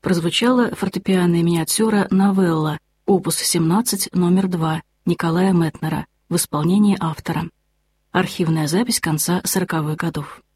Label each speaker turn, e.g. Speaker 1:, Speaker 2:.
Speaker 1: прозвучала фортепианная миниатюра «Новелла», опус 17, номер 2, Николая Метнера, в исполнении автора. Архивная запись конца 40-х годов.